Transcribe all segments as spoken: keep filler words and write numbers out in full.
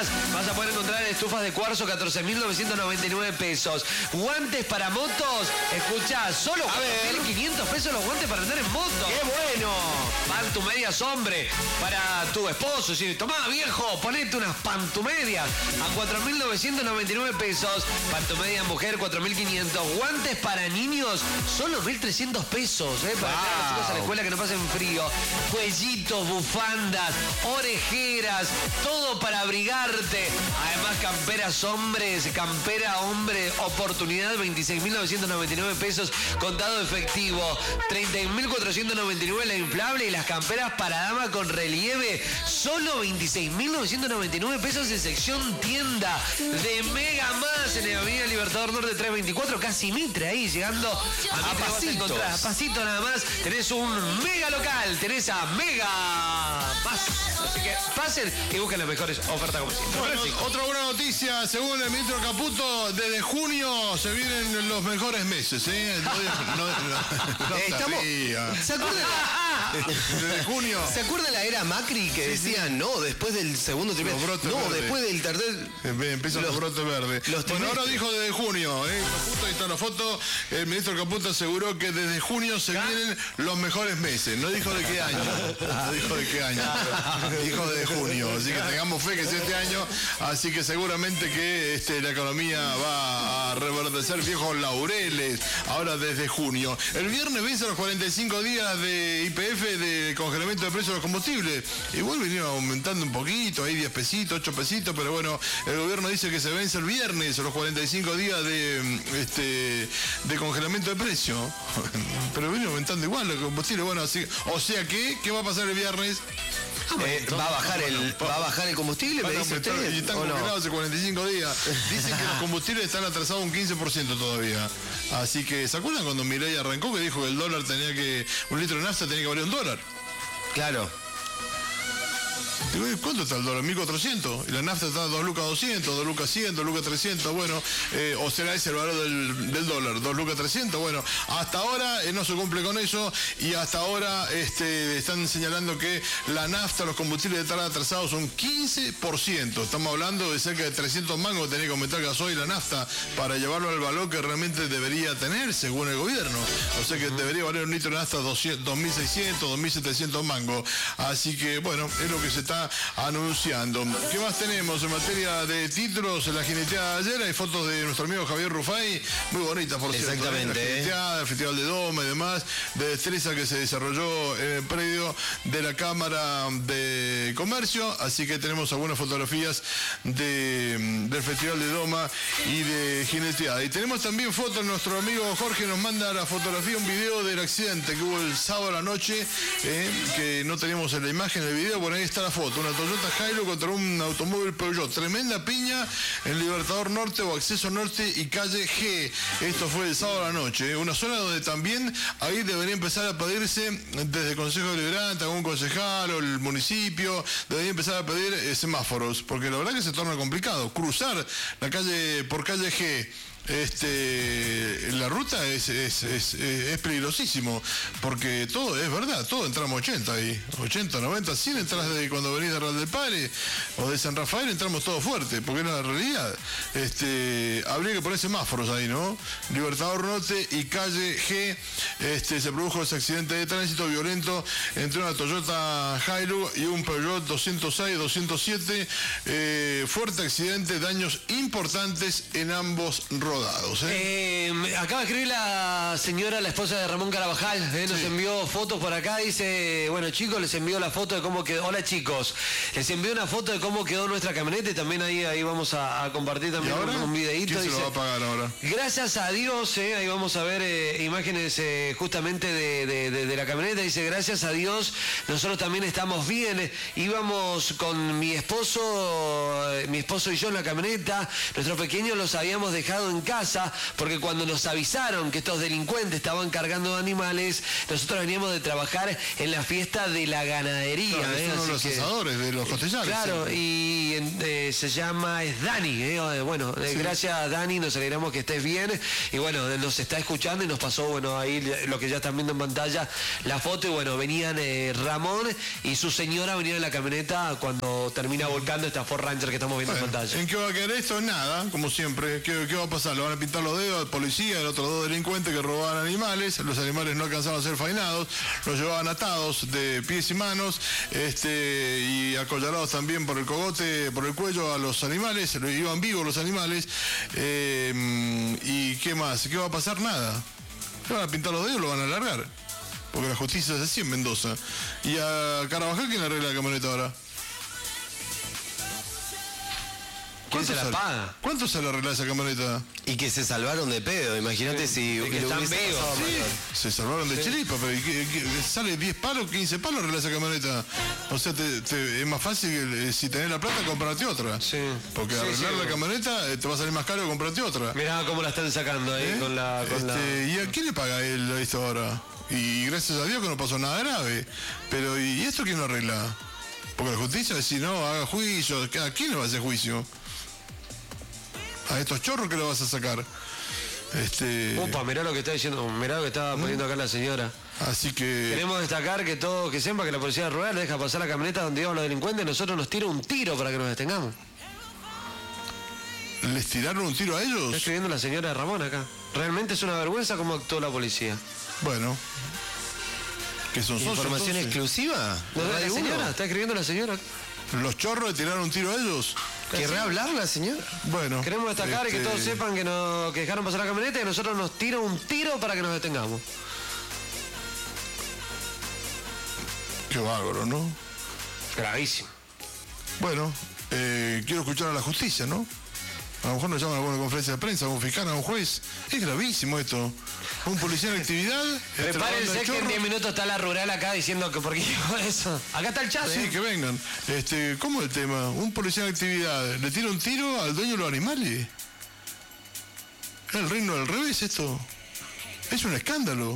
más, vas a poder encontrar estufas de cuarzo catorce mil novecientos noventa y nueve pesos. Guantes para motos, escuchá, solo cuatro mil quinientos pesos los guantes para andar en moto. ¡Qué bueno! Pantumedias hombre, para tu esposo. Si tomá, viejo, ponete unas pantumedias a cuatro mil novecientos noventa y nueve pesos. Pantumedia mujer, cuatro mil quinientos. Guantes para niños, solo mil trescientos pesos, ¿eh? Para wow. que los chicos a la escuela que no pasen frío. Cuellitos, bufandas, orejeras, todo para abrigarte. Además, camperas hombres, campera hombre, oportunidad, veintiséis mil novecientos noventa y nueve pesos, contado efectivo. treinta mil cuatrocientos noventa y nueve la inflable y las camperas para dama con relieve, solo veintiséis mil novecientos noventa y nueve pesos en sección tienda de Mega Más en la Avenida Libertador Norte trescientos veinticuatro, casi Mitre, ahí llegando a, a pasitos. A pasito nada más, tenés un mega local, tenés a Mega Más. Así que pasen y busquen las mejores ofertas como siempre. Bueno, otra buena noticia, según el ministro Caputo, desde junio se vienen los mejores meses, ¿eh? No, no, no, no Estamos, ¿se acuerdan? Desde junio. ¿Se acuerdan la era Macri que sí, decían, sí. no, después del segundo trimestre? No, verdes. después del tercer... Empiezan los, los brotes verdes. Los bueno, ahora dijo desde junio, ¿eh? Caputo, ahí está la foto. El ministro Caputo aseguró que desde junio se vienen los mejores meses. No dijo de qué año. No dijo de qué año. Dijo de junio. Así que tengamos fe que es este año. Así que seguramente que este, la economía va a reverdecer viejos laureles. Ahora desde junio. El viernes vence los cuarenta y cinco días de I P F de congelamiento de precios de los combustibles. Igual vinieron aumentando un poquito, ahí diez pesitos, ocho pesitos, pero bueno, el gobierno dice que se vence el viernes los cuarenta y cinco días de este de congelamiento de precios. Pero viene aumentando igual el combustible. Bueno, así, o sea que, ¿qué va a pasar el viernes? Eh, va a bajar el va a bajar el combustible, me dice usted. Y están ¿o congelados no? hace cuarenta y cinco días. Dicen que los combustibles están atrasados un quince por ciento todavía. Así que, ¿se acuerdan cuando Milei arrancó que dijo que el dólar tenía que, un litro de nafta tenía que valer un dólar? Claro. ¿Cuánto está el dólar? mil cuatrocientos. Y la nafta está a dos lucas doscientos, dos lucas cien, dos lucas trescientos. Bueno, eh, o será ese el valor del, del dólar, dos lucas trescientos. Bueno, hasta ahora eh, no se cumple con eso y hasta ahora este, están señalando que la nafta, los combustibles están atrasados un quince por ciento. Estamos hablando de cerca de trescientos mangos que tenía que aumentar el gasoil y la nafta para llevarlo al valor que realmente debería tener según el gobierno. O sea que debería valer un litro de nafta dos mil seiscientos, dos mil setecientos mangos. Así que, bueno, es lo que se está anunciando. ¿Qué más tenemos en materia de títulos? En la jineteada de ayer hay fotos de nuestro amigo Javier Rufai, muy bonitas por cierto. Exactamente. La jineteada, el Festival de Doma y demás, de destreza que se desarrolló en el predio de la Cámara de Comercio, así que tenemos algunas fotografías de, del Festival de Doma y de jineteada. Y tenemos también fotos, nuestro amigo Jorge nos manda la fotografía, un video del accidente que hubo el sábado a la noche, eh, que no teníamos en la imagen del video, bueno, ahí está la foto. Una Toyota Hilux contra un automóvil Peugeot. Tremenda piña en Libertador Norte o Acceso Norte y Calle G. Esto fue el sábado a la noche. Una zona donde también ahí debería empezar a pedirse desde el Consejo Deliberante, algún concejal o el municipio, debería empezar a pedir eh, semáforos, porque la verdad que se torna complicado. Cruzar la calle por Calle G. Este, la ruta es, es, es, es peligrosísimo, porque todo es verdad, todo entramos ochenta ahí, ochenta, noventa, cien entras de cuando venís de Real del Padre o de San Rafael, entramos todo fuerte, porque era la realidad. Este, habría que poner semáforos ahí, ¿no? Libertador Norte y Calle G, este, se produjo ese accidente de tránsito violento entre una Toyota Hilux y un Peugeot doscientos seis, doscientos siete, eh, fuerte accidente, daños importantes en ambos rodados. Rodados, ¿eh? Eh, acaba de escribir la señora, la esposa de Ramón Carabajal, ¿eh? Nos sí. envió fotos por acá, dice, bueno chicos, les envió la foto de cómo quedó, hola chicos, les envió una foto de cómo quedó nuestra camioneta y también ahí, ahí vamos a, a compartir también un, un videíto. ¿Quién dice, se lo va a pagar ahora? Gracias a Dios, ¿eh? Ahí vamos a ver eh, imágenes eh, justamente de, de, de, de la camioneta, dice, gracias a Dios, nosotros también estamos bien, íbamos con mi esposo, eh, mi esposo y yo en la camioneta, nuestros pequeños los habíamos dejado en en casa, porque cuando nos avisaron que estos delincuentes estaban cargando animales, nosotros veníamos de trabajar en la fiesta de la ganadería. Claro, ¿eh? es uno de los que, asadores de los costellares. claro, sí. y eh, se llama, es Dani. ¿eh? Bueno, eh, Sí. gracias Dani, nos alegramos que estés bien. Y bueno, nos está escuchando y nos pasó, bueno, ahí lo que ya están viendo en pantalla, la foto. Y bueno, venían eh, Ramón y su señora venían en la camioneta cuando termina volcando esta Ford Ranger que estamos viendo Bueno, en pantalla. ¿en qué va a quedar esto? Nada, como siempre. ¿Qué, qué va a pasar? Le van a pintar los dedos al policía, al otros dos delincuentes que robaban animales. Los animales no alcanzaban a ser fainados, los llevaban atados de pies y manos, este, y acollarados también por el cogote, por el cuello a los animales. Iban vivos los animales. Eh, ¿Y qué más? ¿Qué va a pasar? Nada. Le van a pintar los dedos y lo van a alargar. Porque la justicia es así en Mendoza. ¿Y a Carabajal quién arregla la camioneta ahora? ¿Quién se la sale? paga? ¿Cuánto sale arreglar esa camioneta? Y que se salvaron de pedo, imagínate si de que le están hubiese vivos. pasado Sí. mayor. Se salvaron de chiripa, pero ¿y qué- qué- sale diez palos, quince palos arreglar esa camioneta. O sea, te- te- es más fácil que, eh, si tenés la plata comprarte otra. Sí. Porque Sí, arreglar sí, la bueno. camioneta eh, te va a salir más caro que comprarte otra. Mirá cómo la están sacando ahí ¿Eh? con la... Con la... Este, ¿Y a quién le paga él esto ahora? Y gracias a Dios que no pasó nada grave. Pero ¿y esto quién lo arregla? Porque la justicia dice, no, haga juicio. ¿A quién le va a hacer juicio? A estos chorros que le vas a sacar. Este, Opa, mirá lo que está diciendo, mirá lo que estaba poniendo acá la señora. así que Queremos destacar que todo, que sepa que la policía rural deja pasar la camioneta donde iban los delincuentes, nosotros nos tira un tiro para que nos detengamos. les tiraron un tiro a Está ellos. escribiendo la señora Ramón acá. Realmente es una vergüenza cómo actuó la policía. Bueno. Que son socios, ¿Información entonces. exclusiva? ¿No, la Radio señora? uno. Está escribiendo la señora. ¿Los chorros le tiraron un tiro a ellos? ¿Querrá hablar la señora? Bueno. Queremos destacar y que este, todos sepan que, nos, que dejaron pasar la camioneta y nosotros nos tira un tiro para que nos detengamos. Qué bárbaro, ¿no? Gravísimo. Bueno, eh, quiero escuchar a la justicia, ¿no? A lo mejor nos llaman a alguna conferencia de prensa, a un fiscal, a un juez. Es gravísimo esto. Un policía en actividad. este, la banda Prepárense de que en chorros. diez minutos está la rural acá diciendo que por qué dijo eso. Acá está el chat. Sí, ¿eh? que vengan. Este, ¿cómo es el tema? Un policía en actividad le tira un tiro al dueño de los animales. ¿Es el reino del revés esto? Es un escándalo.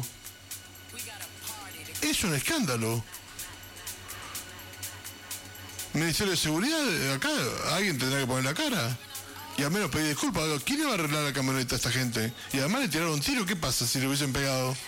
Es un escándalo. Ministerio de Seguridad, acá alguien tendrá que poner la cara. Y al menos pedir disculpas. ¿Quién le va a arreglar la camioneta a esta gente? Y además le tiraron un tiro. ¿Qué pasa si le hubiesen pegado?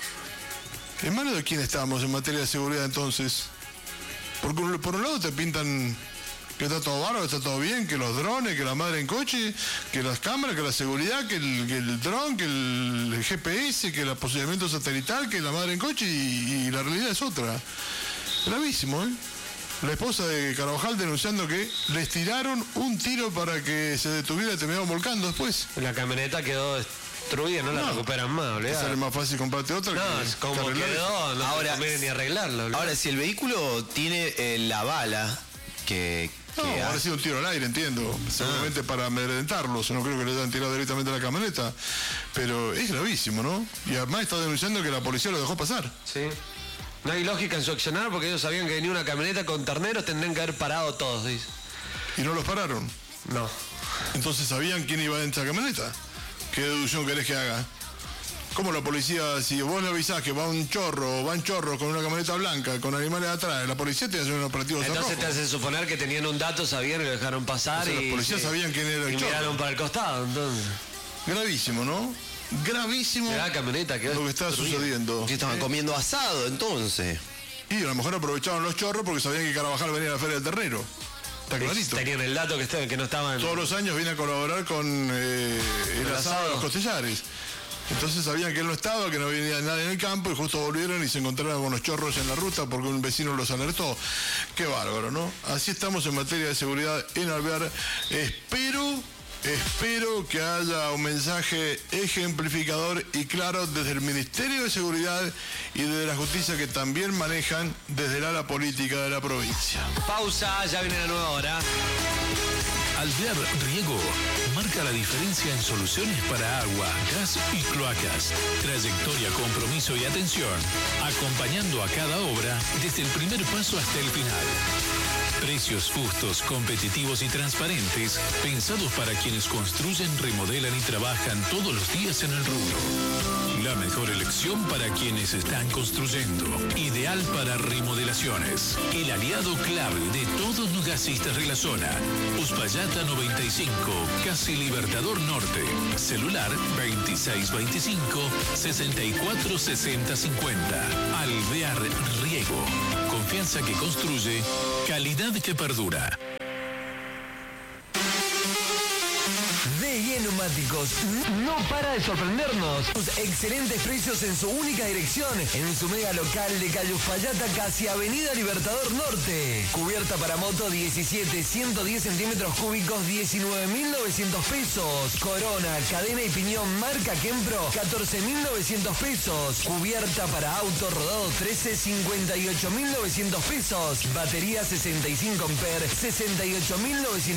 ¿En manos de quién estamos en materia de seguridad entonces? Porque por un lado te pintan que está todo bárbaro, está todo bien, que los drones, que la madre en coche, que las cámaras, que la seguridad, que el, que el dron, que el G P S, que el posicionamiento satelital, que la madre en coche y, y la realidad es otra. Gravísimo, ¿eh? La esposa de Carabajal denunciando que les tiraron un tiro para que se detuviera y terminaron volcando después. La camioneta quedó destruida, no la No. recuperan más, Te olvidate. sale más fácil comprarte otra No, que, es que como arreglar eso. quedó, no Ahora- te conviene ni arreglarlo. olvidate. Ahora, si el vehículo tiene eh, la bala que... No, que habrá ha- sido un tiro al aire, entiendo. Seguramente para amedrentarlos. No creo que le hayan tirado directamente a la camioneta. Pero es gravísimo, ¿no? Y además está denunciando que la policía lo dejó pasar. Sí. No hay lógica en su accionar porque ellos sabían que venía una camioneta con terneros, tendrían que haber parado todos, dice. Y no los pararon. No. Entonces sabían quién iba en esa camioneta. ¿Qué deducción querés que haga? ¿Cómo la policía, si vos le avisás que va un chorro, van chorros con una camioneta blanca, con animales atrás, la policía te hace un operativo Entonces cerrojo? te hace suponer que tenían un dato, sabían y lo dejaron pasar O sea, y... los policías sí. sabían quién era el Y chorro. miraron para el costado, entonces. Gravísimo, ¿no? Gravísimo Mirá la camioneta que lo que está sucediendo. que estaban comiendo asado entonces. Y a lo mejor aprovecharon los chorros porque sabían que Carabajal venía a la Feria del Ternero. Está clarito. Tenían el dato que, está- que no estaban... Todos los años viene a colaborar con eh, el, El asado de asado. los costellares. Entonces sabían que él no estaba, que no venía nadie en el campo y justo volvieron y se encontraron con los chorros en la ruta porque un vecino los alertó. Qué bárbaro, ¿no? Así estamos en materia de seguridad en Alvear. Espero, espero que haya un mensaje ejemplificador y claro desde el Ministerio de Seguridad y desde la justicia que también manejan desde el ala política de la provincia. Pausa, ya viene la nueva hora. Alvear Riego marca la diferencia en soluciones para agua, gas y cloacas. Trayectoria, compromiso y atención, acompañando a cada obra desde el primer paso hasta el final. Precios justos, competitivos y transparentes, pensados para quienes construyen, remodelan y trabajan todos los días en el rubro. La mejor elección para quienes están construyendo. Ideal para remodelaciones. El aliado clave de todos los gasistas de la zona. Uspallata noventa y cinco, casi Libertador Norte. Celular veintiséis veinticinco, sesenta y cuatro sesenta cincuenta. Alvear Riego. Confianza que construye, calidad que perdura. D I E Neumáticos no para de sorprendernos. Excelentes precios en su única dirección, en su mega local de calle Uspallata, casi Avenida Libertador Norte. Cubierta para moto diecisiete, ciento diez centímetros cúbicos, diecinueve mil novecientos pesos. Corona, cadena y piñón marca Kempro, catorce mil novecientos pesos. Cubierta para auto rodado trece, cincuenta y ocho mil novecientos pesos. Batería sesenta y cinco amperes, sesenta y ocho mil novecientos